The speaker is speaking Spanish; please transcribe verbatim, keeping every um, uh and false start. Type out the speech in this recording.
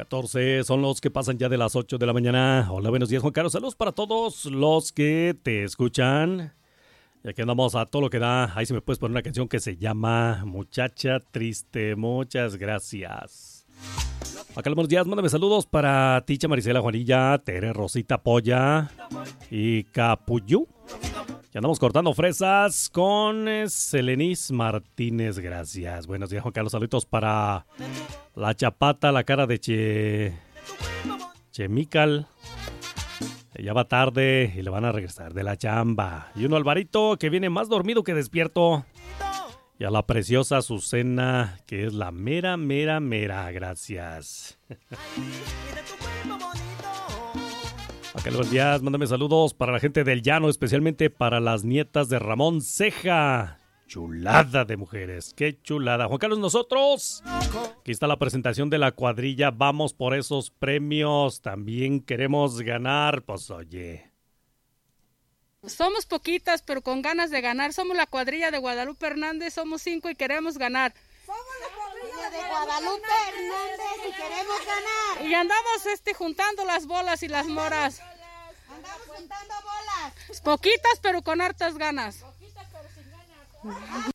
catorce son los que pasan ya de las ocho de la mañana. Hola, buenos días, Juan Carlos. Saludos para todos los que te escuchan. Y aquí andamos a todo lo que da. Ahí se me puedes poner una canción que se llama Muchacha Triste. Muchas gracias. Acá buenos días, mándame saludos para Ticha, Marisela, Juanilla, Tere, Rosita, Polla y Capuyú. Y andamos cortando fresas con Selenis Martínez, gracias. Buenos días, Juan Carlos, saludos para la Chapata, la cara de Che... Chemical. Ya va tarde y le van a regresar de la chamba. Y uno Alvarito que viene más dormido que despierto. Y a la preciosa Azucena, que es la mera, mera, mera. Gracias. Acá buenos días, mándame saludos para la gente del llano, especialmente para las nietas de Ramón Ceja. Chulada de mujeres, qué chulada. Juan Carlos, nosotros, aquí está la presentación de la cuadrilla, vamos por esos premios, también queremos ganar, pues oye. Somos poquitas, pero con ganas de ganar, somos la cuadrilla de Guadalupe Hernández, somos cinco y queremos ganar. Somos la cuadrilla de Guadalupe Hernández y queremos ganar. Y andamos este, juntando las bolas y las moras. Andamos juntando bolas. Poquitas, pero con hartas ganas. Poquitas, pero sin ganas.